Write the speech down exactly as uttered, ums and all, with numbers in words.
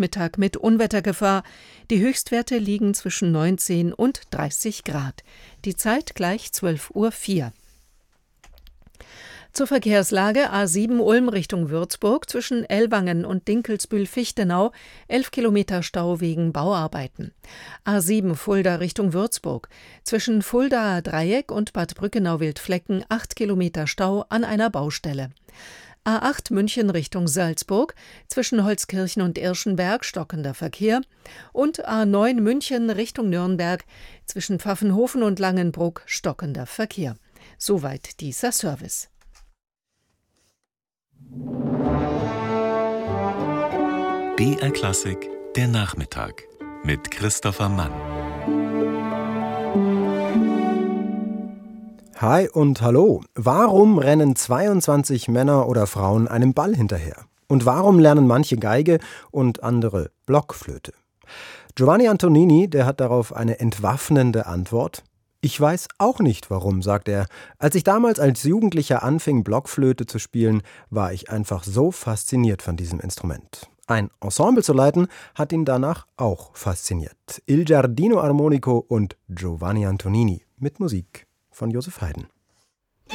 Nachmittag mit Unwettergefahr. Die Höchstwerte liegen zwischen neunzehn und dreißig Grad. Die Zeit gleich zwölf Uhr vier. Zur Verkehrslage: A sieben Ulm Richtung Würzburg zwischen Ellwangen und Dinkelsbühl-Fichtenau, elf Kilometer Stau wegen Bauarbeiten. A sieben Fulda Richtung Würzburg zwischen Fuldaer Dreieck und Bad Brückenau-Wildflecken, acht Kilometer Stau an einer Baustelle. A acht München Richtung Salzburg zwischen Holzkirchen und Irschenberg stockender Verkehr und A neun München Richtung Nürnberg zwischen Pfaffenhofen und Langenbruck stockender Verkehr. Soweit dieser Service. B R Klassik, der Nachmittag mit Christopher Mann. Hi und hallo. Warum rennen zweiundzwanzig Männer oder Frauen einem Ball hinterher? Und warum lernen manche Geige und andere Blockflöte? Giovanni Antonini, der hat darauf eine entwaffnende Antwort. Ich weiß auch nicht warum, sagt er. Als ich damals als Jugendlicher anfing, Blockflöte zu spielen, war ich einfach so fasziniert von diesem Instrument. Ein Ensemble zu leiten, hat ihn danach auch fasziniert. Il Giardino Armonico und Giovanni Antonini mit Musik von Joseph Haydn.